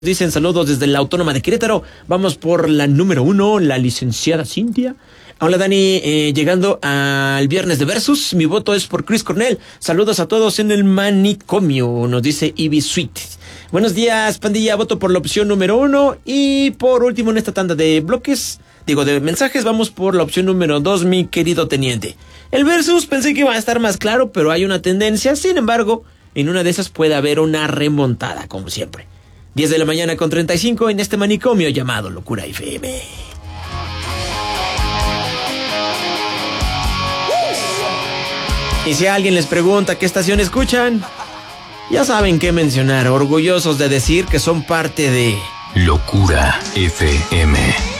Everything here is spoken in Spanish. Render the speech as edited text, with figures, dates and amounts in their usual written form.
Dicen saludos desde la Autónoma de Querétaro. Vamos por la número 1, la licenciada Cintia. Hola Dani, llegando al viernes de Versus, mi voto es por Chris Cornell. Saludos a todos en el manicomio, nos dice Ivy Sweet. Buenos días, pandilla, voto por la opción número 1. Y por último en esta tanda de de mensajes, vamos por la opción número 2, mi querido teniente. El Versus pensé que iba a estar más claro, pero hay una tendencia. Sin embargo, en una de esas puede haber una remontada, como siempre. 10 de la mañana con 35 en este manicomio llamado Locura FM. Y si alguien les pregunta qué estación escuchan, ya saben qué mencionar, orgullosos de decir que son parte de Locura FM.